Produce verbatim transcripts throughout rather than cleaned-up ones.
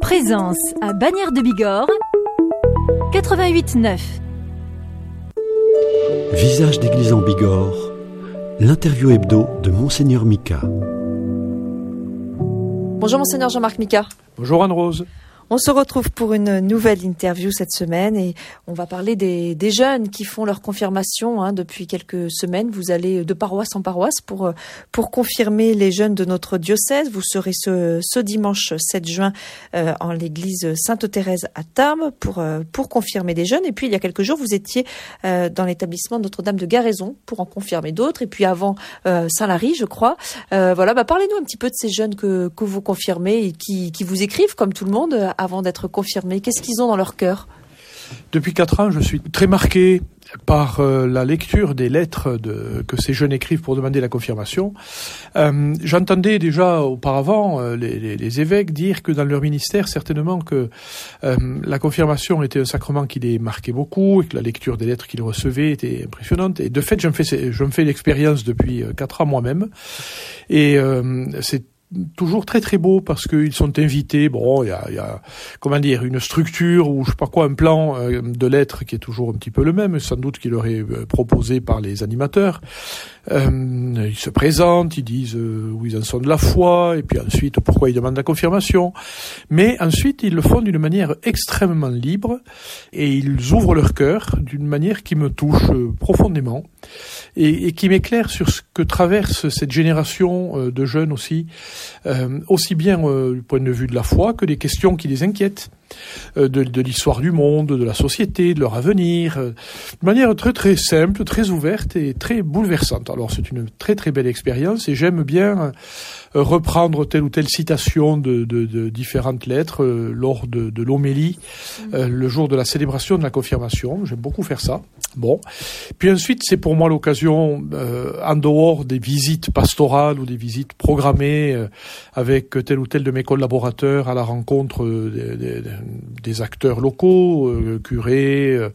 Présence à Bagnères de Bigorre, quatre-vingt-huit neuf. Visage d'église en Bigorre, l'interview hebdo de Monseigneur Mika. Bonjour Monseigneur Jean-Marc Mika. Bonjour Anne-Rose. On se retrouve pour une nouvelle interview cette semaine et on va parler des, des jeunes qui font leur confirmation hein, depuis quelques semaines. Vous allez de paroisse en paroisse pour, pour confirmer les jeunes de notre diocèse. Vous serez ce, ce dimanche sept juin euh, en l'église Sainte-Thérèse à Tarbes pour, euh, pour confirmer des jeunes. Et puis il y a quelques jours, vous étiez euh, dans l'établissement Notre-Dame de Garaison pour en confirmer d'autres. Et puis avant euh, Saint-Lary, je crois. Euh, voilà, bah, parlez-nous un petit peu de ces jeunes que, que vous confirmez et qui, qui vous écrivent comme tout le monde avant d'être confirmés. Qu'est-ce qu'ils ont dans leur cœur ? Depuis quatre ans, je suis très marqué par euh, la lecture des lettres de, que ces jeunes écrivent pour demander la confirmation. Euh, j'entendais déjà auparavant euh, les, les, les évêques dire que dans leur ministère, certainement que euh, la confirmation était un sacrement qui les marquait beaucoup et que la lecture des lettres qu'ils recevaient était impressionnante. Et de fait, je me fais, je me fais l'expérience depuis quatre ans moi-même. Et euh, c'est toujours très très beau parce qu'ils sont invités. Bon, il y a, y a, comment dire, une structure ou je sais pas quoi, un plan euh, de lettres qui est toujours un petit peu le même, sans doute qu'il leur est euh, proposé par les animateurs. Euh, ils se présentent, ils disent euh, où ils en sont de la foi, et puis ensuite pourquoi ils demandent la confirmation. Mais ensuite, ils le font d'une manière extrêmement libre et ils ouvrent leur cœur d'une manière qui me touche euh, profondément et, et qui m'éclaire sur ce que traverse cette génération euh, de jeunes aussi. Euh, aussi bien euh, du point de vue de la foi que des questions qui les inquiètent, euh, de, de l'histoire du monde, de la société, de leur avenir, euh, de manière très très simple, très ouverte et très bouleversante. Alors c'est une très très belle expérience et j'aime bien euh, reprendre telle ou telle citation de, de, de différentes lettres euh, lors de, de l'homélie, euh, le jour de la célébration de la confirmation. J'aime beaucoup faire ça. Bon. Puis ensuite, c'est pour moi l'occasion, euh, en dehors des visites pastorales ou des visites programmées euh, avec tel ou tel de mes collaborateurs à la rencontre euh, des, des, des acteurs locaux, euh, curés, euh,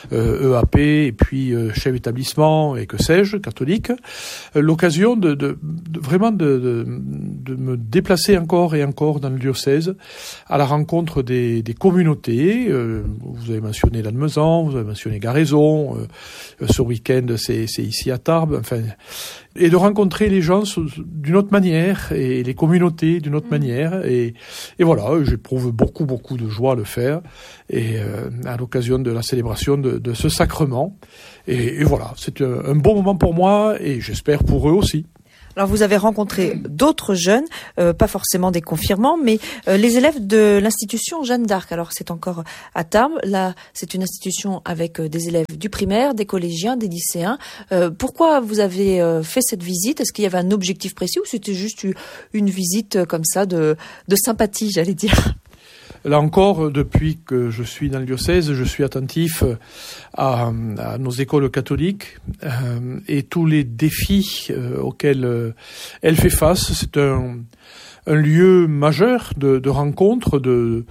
E A P et puis euh, chefs d'établissement et que sais-je, catholiques, euh, l'occasion de, de, de vraiment de, de, de me déplacer encore et encore dans le diocèse à la rencontre des, des communautés. Euh, vous avez mentionné Lannemezan, vous avez mentionné Garaison. Euh, ce week-end, c'est, c'est ici à Tarbes, enfin, et de rencontrer les gens d'une autre manière et les communautés d'une autre mmh. manière. Et, et voilà, j'éprouve beaucoup, beaucoup de joie à le faire. Et euh, à l'occasion de la célébration de, de ce sacrement. Et, et voilà, c'est un, un bon moment pour moi et j'espère pour eux aussi. Alors vous avez rencontré d'autres jeunes, euh, pas forcément des confirmants, mais euh, les élèves de l'institution Jeanne d'Arc. Alors c'est encore à Tarbes. Là, c'est une institution avec euh, des élèves du primaire, des collégiens, des lycéens. Euh, pourquoi vous avez euh, fait cette visite ? Est-ce qu'il y avait un objectif précis ou c'était juste une visite euh, comme ça de, de sympathie, j'allais dire ? Là encore, depuis que je suis dans le diocèse, je suis attentif à, à nos écoles catholiques euh, et tous les défis euh, auxquels euh, elle fait face. C'est un, un lieu majeur de, de rencontre de,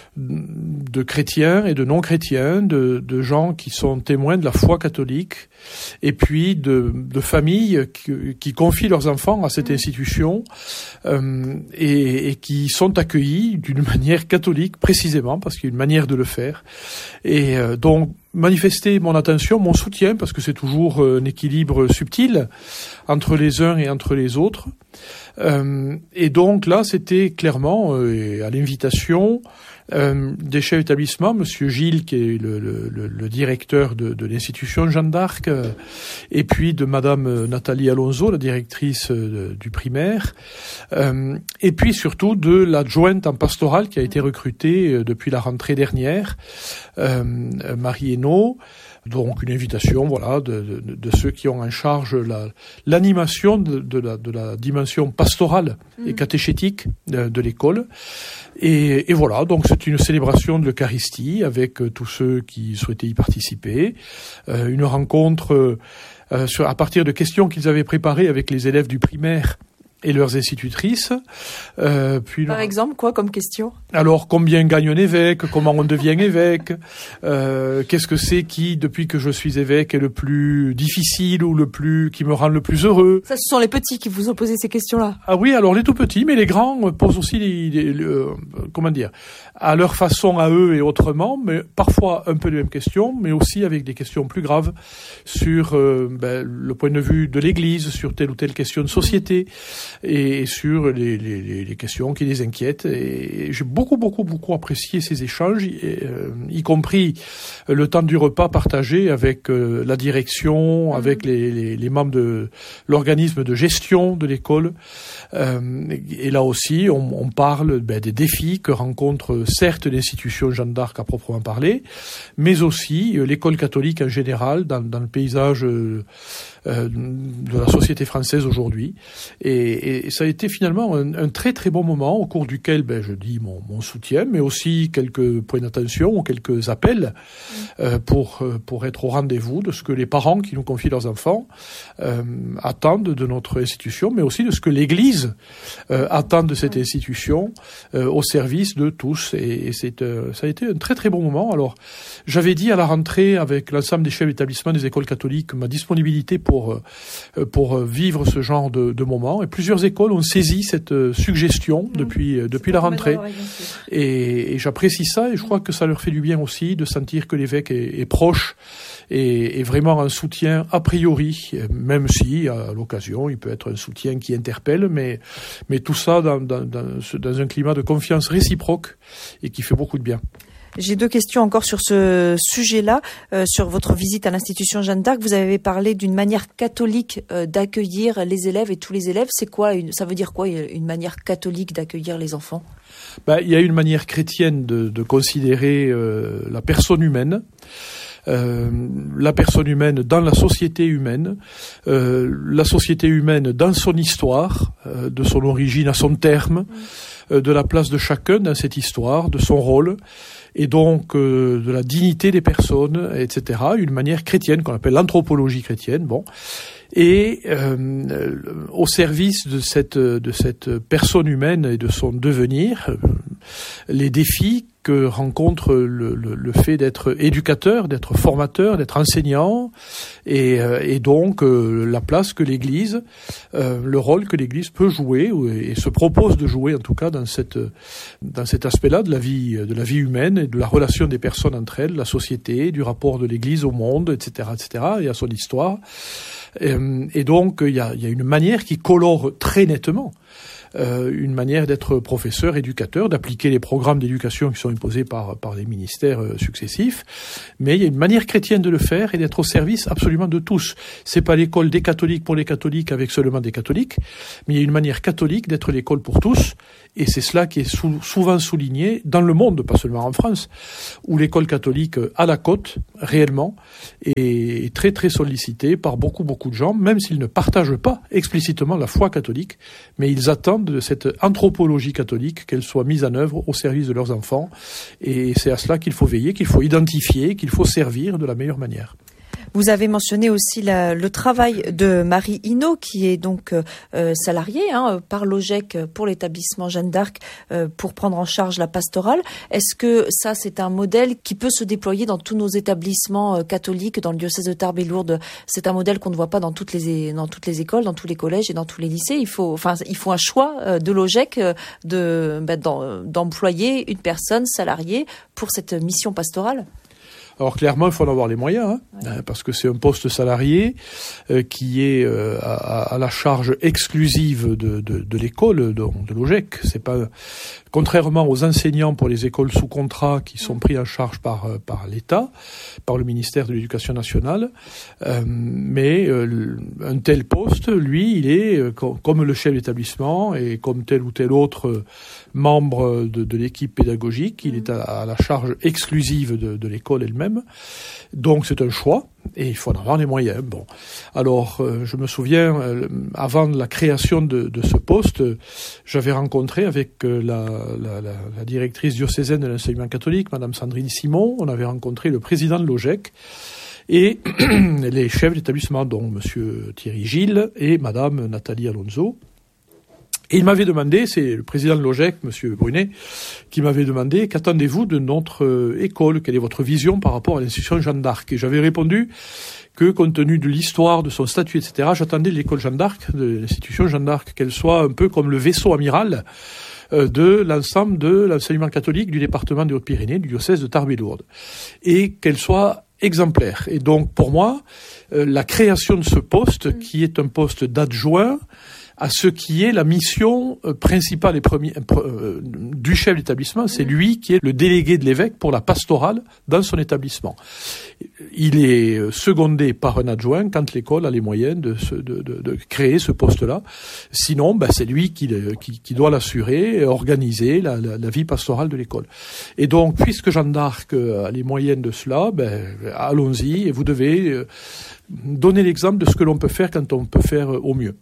de chrétiens et de non-chrétiens, de, de gens qui sont témoins de la foi catholique, et puis de, de familles qui, qui confient leurs enfants à cette institution euh, et, et qui sont accueillis d'une manière catholique précisément, parce qu'il y a une manière de le faire. Et euh, donc, manifester mon attention, mon soutien, parce que c'est toujours un équilibre subtil entre les uns et entre les autres. Euh, et donc là, c'était clairement euh, à l'invitation euh, des chefs d'établissement, Monsieur Gilles, qui est le, le, le directeur de, de l'institution Jeanne d'Arc, euh, et puis de Madame Nathalie Alonso, la directrice euh, du primaire, euh, et puis surtout de l'adjointe en pastorale qui a été recrutée euh, depuis la rentrée dernière, euh, Marie Hainaut. Donc une invitation, voilà, de, de, de ceux qui ont en charge la, l'animation de, de, la, de la dimension pastorale mmh. et catéchétique de, de l'école. Et, et voilà, donc c'est une célébration de l'Eucharistie avec euh, tous ceux qui souhaitaient y participer. Euh, une rencontre euh, sur, à partir de questions qu'ils avaient préparées avec les élèves du primaire et leurs institutrices. Euh, puis Par exemple, quoi comme question ? Alors, combien gagne un évêque ? Comment on devient évêque ? euh, Qu'est-ce que c'est qui, depuis que je suis évêque, est le plus difficile ou le plus qui me rend le plus heureux ? Ça, ce sont les petits qui vous ont posé ces questions-là. Ah oui, alors les tout petits, mais les grands posent aussi les, les, les euh, comment dire, à leur façon, à eux et autrement, mais parfois un peu les mêmes questions, mais aussi avec des questions plus graves sur euh, ben, le point de vue de l'Église, sur telle ou telle question de société. Et sur les, les, les questions qui les inquiètent. Et j'ai beaucoup, beaucoup, beaucoup apprécié ces échanges, et, euh, y compris le temps du repas partagé avec euh, la direction, avec les, les, les membres de l'organisme de gestion de l'école. Euh, et là aussi, on, on parle ben, des défis que rencontre certes l'institution Jeanne d'Arc à proprement parler, mais aussi euh, l'école catholique en général dans, dans le paysage euh, euh, de la société française aujourd'hui. Et Et ça a été finalement un, un très très bon moment au cours duquel ben, je dis mon, mon soutien, mais aussi quelques points d'attention ou quelques appels euh, pour, pour être au rendez-vous de ce que les parents qui nous confient leurs enfants euh, attendent de notre institution, mais aussi de ce que l'Église euh, attend de cette institution euh, au service de tous. Et, et c'est, euh, ça a été un très très bon moment. Alors, j'avais dit à la rentrée avec l'ensemble des chefs d'établissement des écoles catholiques ma disponibilité pour, euh, pour vivre ce genre de, de moment. Et plusieurs écoles ont saisi cette euh, suggestion mmh. depuis, euh, depuis la rentrée. Et, et j'apprécie ça et je crois que ça leur fait du bien aussi de sentir que l'évêque est, est proche et, et vraiment un soutien a priori, même si à l'occasion il peut être un soutien qui interpelle, mais, mais tout ça dans, dans, dans, dans un climat de confiance réciproque et qui fait beaucoup de bien. J'ai deux questions encore sur ce sujet-là. Euh, sur votre visite à l'institution Jeanne d'Arc, vous avez parlé d'une manière catholique euh, d'accueillir les élèves et tous les élèves. C'est quoi une, ça veut dire quoi une manière catholique d'accueillir les enfants ? Ben, il y a une manière chrétienne de, de considérer euh, la personne humaine. Euh, la personne humaine dans la société humaine, euh, la société humaine dans son histoire, euh, de son origine à son terme, euh, de la place de chacun dans cette histoire, de son rôle, et donc euh, de la dignité des personnes, et cetera. Une manière chrétienne qu'on appelle l'anthropologie chrétienne. Bon. Et euh, au service de cette de cette personne humaine et de son devenir, euh, les défis que rencontre le, le, le fait d'être éducateur, d'être formateur, d'être enseignant, et, euh, et donc euh, la place que l'Église, euh, le rôle que l'Église peut jouer et se propose de jouer en tout cas dans cette dans cet aspect-là de la vie de la vie humaine et de la relation des personnes entre elles, la société, du rapport de l'Église au monde, et cetera, et cetera, et à son histoire. Et donc, il y a, il y a une manière qui colore très nettement euh, une manière d'être professeur, éducateur, d'appliquer les programmes d'éducation qui sont imposés par, par les ministères euh, successifs. Mais il y a une manière chrétienne de le faire et d'être au service absolument de tous. C'est pas l'école des catholiques pour les catholiques avec seulement des catholiques, mais il y a une manière catholique d'être l'école pour tous. Et c'est cela qui est sou- souvent souligné dans le monde, pas seulement en France, où l'école catholique a la cote, réellement, est très très sollicitée par beaucoup beaucoup de gens, même s'ils ne partagent pas explicitement la foi catholique, mais ils attendent de cette anthropologie catholique qu'elle soit mise en œuvre au service de leurs enfants. Et c'est à cela qu'il faut veiller, qu'il faut identifier, qu'il faut servir de la meilleure manière. Vous avez mentionné aussi la, le travail de Marie Hinault, qui est donc euh, salariée hein, par l'OGEC pour l'établissement Jeanne d'Arc euh, pour prendre en charge la pastorale. Est-ce que ça, c'est un modèle qui peut se déployer dans tous nos établissements euh, catholiques, dans le diocèse de Tarbes et Lourdes ? C'est un modèle qu'on ne voit pas dans toutes les dans toutes les écoles, dans tous les collèges et dans tous les lycées. Il faut, enfin, il faut un choix euh, de l'OGEC euh, de bah, d'en, d'employer une personne salariée pour cette mission pastorale. Alors clairement, il faut en avoir les moyens, hein, ouais. parce que c'est un poste salarié euh, qui est euh, à, à la charge exclusive de, de, de l'école, de, de l'OGEC. C'est pas, contrairement aux enseignants pour les écoles sous contrat qui sont pris en charge par par l'État, par le ministère de l'Éducation nationale. Euh, mais euh, un tel poste, lui, il est euh, comme le chef d'établissement et comme tel ou tel autre membre de, de l'équipe pédagogique, il est à, à la charge exclusive de, de l'école elle-même. Donc c'est un choix et il faut en avoir les moyens. Bon, alors euh, je me souviens euh, avant la création de, de ce poste, euh, j'avais rencontré avec euh, la, la, la, la directrice diocésaine de l'enseignement catholique, Madame Sandrine Simon. On avait rencontré le président de l'OGEC et les chefs d'établissement, dont Monsieur Thierry Gilles et Madame Nathalie Alonso. Et il m'avait demandé, c'est le président de l'O G E C, Monsieur Brunet, qui m'avait demandé, qu'attendez-vous de notre euh, école? Quelle est votre vision par rapport à l'institution Jeanne d'Arc? Et j'avais répondu que, compte tenu de l'histoire, de son statut, et cetera, j'attendais de l'école Jeanne d'Arc, de l'institution Jeanne d'Arc, qu'elle soit un peu comme le vaisseau amiral euh, de l'ensemble de l'enseignement catholique du département des Hautes-Pyrénées, du diocèse de Tarbes et Lourdes. Et qu'elle soit exemplaire. Et donc, pour moi, euh, la création de ce poste, qui est un poste d'adjoint à ce qui est la mission euh, principale et première euh, du chef d'établissement, c'est lui qui est le délégué de l'évêque pour la pastorale dans son établissement. Il est secondé par un adjoint quand l'école a les moyens de, se, de, de, de créer ce poste-là. Sinon, ben, c'est lui qui, qui, qui doit l'assurer, organiser la, la, la vie pastorale de l'école. Et donc, puisque Jeanne d'Arc a les moyens de cela, ben, allons-y, et vous devez donner l'exemple de ce que l'on peut faire quand on peut faire au mieux.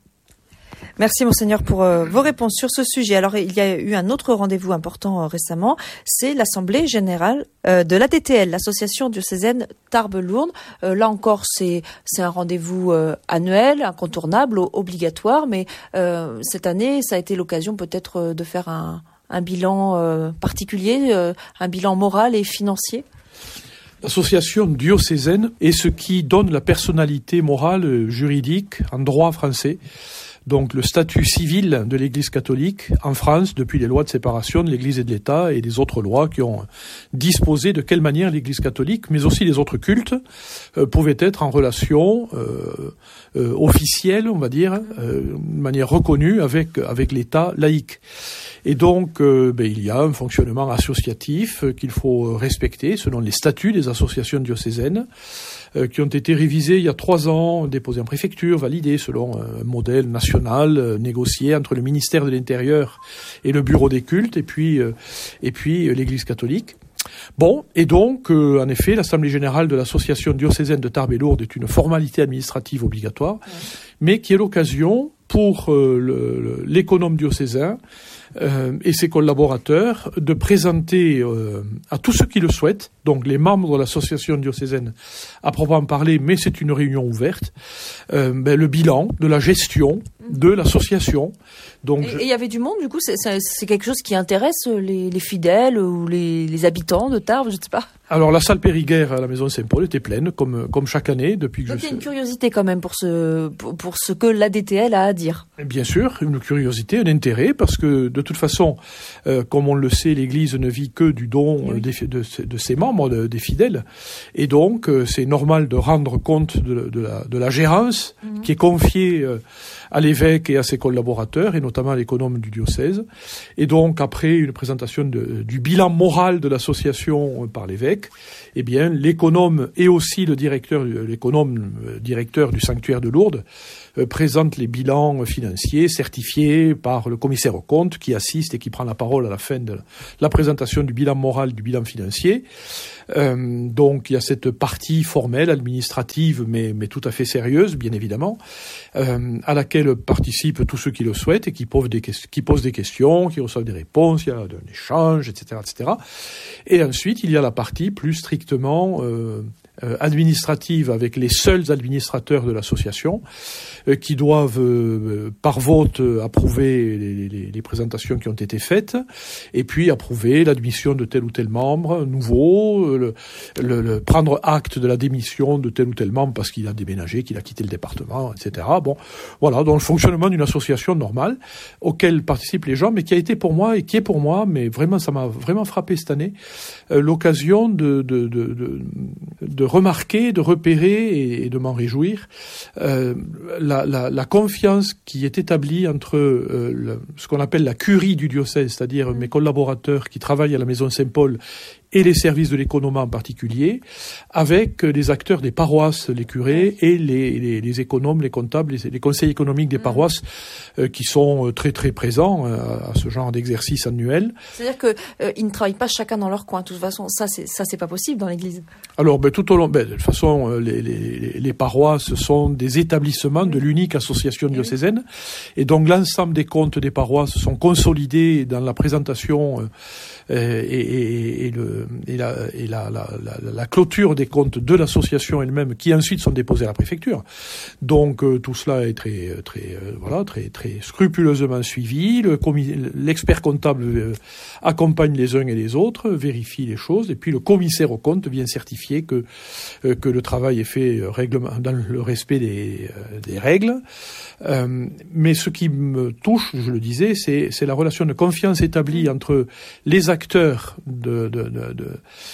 Merci Monseigneur pour euh, vos réponses sur ce sujet. Alors il y a eu un autre rendez-vous important euh, récemment, c'est l'Assemblée Générale euh, de l'A D T L, l'Association diocésaine Tarbes-Lourdes. Euh, là encore c'est c'est un rendez-vous euh, annuel, incontournable, obligatoire, mais euh, cette année ça a été l'occasion peut-être euh, de faire un, un bilan euh, particulier, euh, un bilan moral et financier. L'association diocésaine est ce qui donne la personnalité morale juridique en droit français. Donc le statut civil de l'Église catholique en France depuis les lois de séparation de l'Église et de l'État et des autres lois qui ont disposé de quelle manière l'Église catholique, mais aussi les autres cultes, euh, pouvaient être en relation euh, euh, officielle, on va dire, euh, de manière reconnue avec avec l'État laïque. Et donc, euh, ben, il y a un fonctionnement associatif euh, qu'il faut respecter selon les statuts des associations diocésaines euh, qui ont été révisés il y a trois ans, déposés en préfecture, validés selon un modèle national euh, négocié entre le ministère de l'Intérieur et le Bureau des cultes et puis euh, et puis euh, l'Église catholique. Bon, et donc, euh, en effet, l'Assemblée générale de l'Association diocésaine de Tarbes et Lourdes est une formalité administrative obligatoire, ouais. mais qui est l'occasion pour euh, le, le, l'économe diocésain euh, et ses collaborateurs de présenter euh, à tous ceux qui le souhaitent, donc les membres de l'association diocésaine à proprement parler, mais c'est une réunion ouverte, euh, ben, le bilan de la gestion de l'association. Donc, et il y avait du monde, du coup, c'est, c'est, c'est quelque chose qui intéresse les, les fidèles ou les, les habitants de Tarbes, je ne sais pas. Alors la salle Périguerre à la maison Saint-Paul était pleine, comme comme chaque année depuis que Donc je. il y a une curiosité quand même pour ce pour, pour ce que l'A D T L a à dire. Bien sûr, une curiosité, un intérêt, parce que de toute façon, euh, comme on le sait, l'Église ne vit que du don oui. des, de, de ses membres, de, des fidèles, et donc euh, c'est normal de rendre compte de, de, la, de la gérance mmh. qui est confiée euh, à l'évêque et à ses collaborateurs, et notamment à l'économe du diocèse. Et donc, après une présentation de, du bilan moral de l'association par l'évêque, eh bien, l'économe et aussi le directeur, l'économe directeur du sanctuaire de Lourdes euh, présente les bilans financiers certifiés par le commissaire aux comptes qui assiste et qui prend la parole à la fin de la présentation du bilan moral, du bilan financier. Euh, donc, il y a cette partie formelle, administrative, mais, mais tout à fait sérieuse, bien évidemment, euh, à laquelle participent tous ceux qui le souhaitent et qui posent des, qui posent des questions, qui reçoivent des réponses, il y a un échange, et cetera, et cetera. Et ensuite, il y a la partie plus strictement euh, euh, administrative avec les seuls administrateurs de l'association euh, qui doivent, euh, par vote, euh, approuver les, les, les présentations qui ont été faites et puis approuver l'admission de tel ou tel membre nouveau, le, le, le, prendre acte de la démission de tel ou tel membre parce qu'il a déménagé, qu'il a quitté le département, et cetera. Bon, voilà, donc le fonctionnement d'une association normale auquel participent les gens, mais qui a été pour moi et qui est pour moi, mais vraiment, ça m'a vraiment frappé cette année, euh, l'occasion de, de, de, de, de remarquer, de repérer et, et de m'en réjouir euh, la, la, la confiance qui est établie entre euh, le, ce qu'on appelle la curie du diocèse, c'est-à-dire mes collaborateurs qui travaillent à la maison Saint-Paul et les services de l'économat en particulier, avec les acteurs des paroisses, les curés, et les, les, les économes, les comptables, les, les conseils économiques des paroisses, euh, qui sont très très présents euh, à ce genre d'exercice annuel. C'est-à-dire que euh, ils ne travaillent pas chacun dans leur coin. De toute façon, ça c'est ça c'est pas possible dans l'Église. Alors, ben tout au long, ben, de toute façon, les, les, les paroisses sont des établissements de l'unique association diocésaine, et donc l'ensemble des comptes des paroisses sont consolidés dans la présentation euh, et, et, et le le, et, la, et la, la, la, la clôture des comptes de l'association elle-même, qui ensuite sont déposés à la préfecture. Donc euh, tout cela est très, très, euh, voilà, très, très scrupuleusement suivi. Le commis, l'expert comptable euh, accompagne les uns et les autres, vérifie les choses, et puis le commissaire aux comptes vient certifier que euh, que le travail est fait euh, règlement, dans le respect des, euh, des règles. Euh, mais ce qui me touche, je le disais, c'est, c'est la relation de confiance établie entre les acteurs de, de, de, de,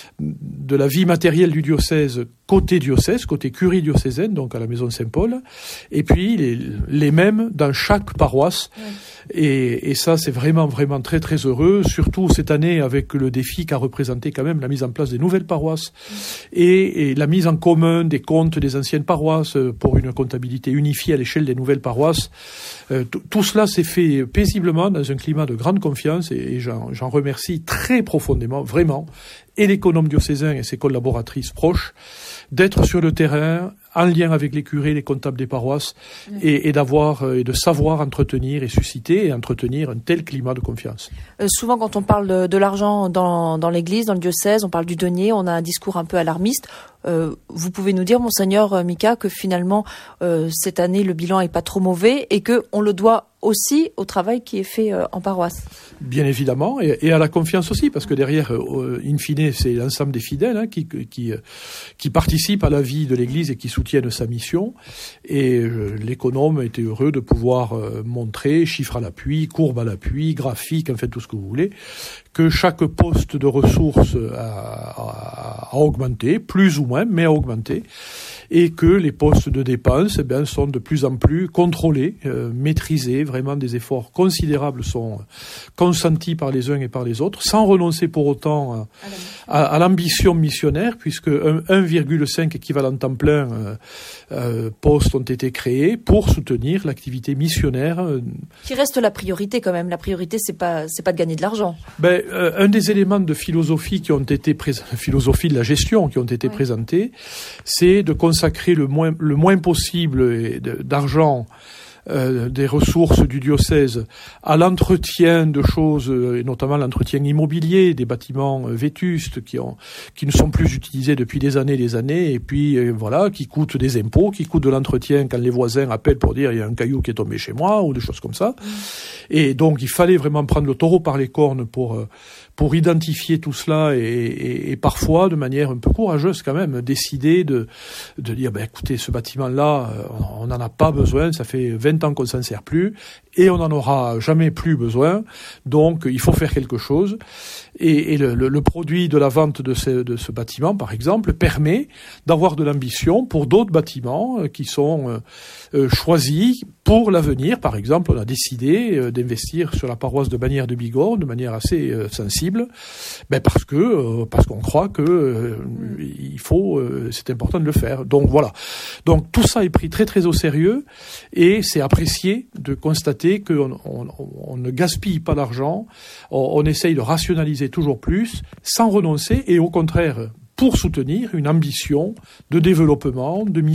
de la vie matérielle du diocèse, côté diocèse, côté curie diocésaine, donc à la Maison Saint-Paul, et puis les, les mêmes dans chaque paroisse. Oui. Et, et ça, c'est vraiment, vraiment très, très heureux, surtout cette année avec le défi qu'a représenté quand même la mise en place des nouvelles paroisses oui. et, et la mise en commun des comptes des anciennes paroisses pour une comptabilité unifiée à l'échelle des nouvelles paroisses. Euh, t- tout cela s'est fait paisiblement dans un climat de grande confiance et, et j'en, j'en remercie très profondément, vraiment, et l'économe diocésain et ses collaboratrices proches, d'être sur le terrain, en lien avec les curés, les comptables des paroisses, oui. et, et d'avoir et de savoir entretenir et susciter et entretenir un tel climat de confiance. Euh, souvent, quand on parle de, de l'argent dans, dans l'Église, dans le diocèse, on parle du denier, on a un discours un peu alarmiste. Euh, vous pouvez nous dire, Monseigneur Mika, que finalement, euh, cette année, le bilan est pas trop mauvais et que on le doit aussi au travail qui est fait euh, en paroisse. Bien évidemment, et, et à la confiance aussi, parce que derrière, euh, in fine, c'est l'ensemble des fidèles hein, qui, qui, qui participent à la vie de l'Église et qui soutiennent sa mission. Et euh, l'économe était heureux de pouvoir euh, montrer, chiffres à l'appui, courbes à l'appui, graphiques, en fait tout ce que vous voulez, que chaque poste de ressources a, a, a augmenté, plus ou moins, mais a augmenté, et que les postes de dépenses eh bien, sont de plus en plus contrôlés, euh, maîtrisés. Vraiment, des efforts considérables sont consentis par les uns et par les autres, sans renoncer pour autant à, à, à l'ambition missionnaire, puisque un virgule cinq équivalent temps plein euh, euh, postes ont été créés pour soutenir l'activité missionnaire. Euh, Qui reste la priorité quand même. La priorité, c'est pas, c'est pas de gagner de l'argent. Ben, euh, un des éléments de philosophie qui ont été prés- philosophie de la gestion qui ont été oui. présentés, c'est de consacrer le moins, le moins possible d'argent Euh, des ressources du diocèse à l'entretien de choses, et notamment l'entretien immobilier des bâtiments vétustes qui ont, qui ne sont plus utilisés depuis des années et des années, et puis euh, voilà, qui coûtent des impôts, qui coûtent de l'entretien quand les voisins appellent pour dire il y a un caillou qui est tombé chez moi, ou des choses comme ça. Mmh. Et donc il fallait vraiment prendre le taureau par les cornes pour euh, pour identifier tout cela et, et, et parfois, de manière un peu courageuse quand même, décider de, de dire, ben, écoutez, ce bâtiment-là, on n'en a pas besoin, ça fait vingt ans qu'on s'en sert plus, et on n'en aura jamais plus besoin, donc il faut faire quelque chose. Et, et le, le, le produit de la vente de ce, de ce bâtiment, par exemple, permet d'avoir de l'ambition pour d'autres bâtiments qui sont euh, euh, choisis pour l'avenir. Par exemple, on a décidé euh, d'investir sur la paroisse de Bagnères de Bigorre de manière assez euh, sensible, ben parce que euh, parce qu'on croit que euh, il faut, euh, c'est important de le faire. Donc voilà. Donc tout ça est pris très très au sérieux et c'est apprécié de constater qu'on on, on ne gaspille pas d'argent, on, on essaye de rationaliser toujours plus, sans renoncer et au contraire pour soutenir une ambition de développement, de mission.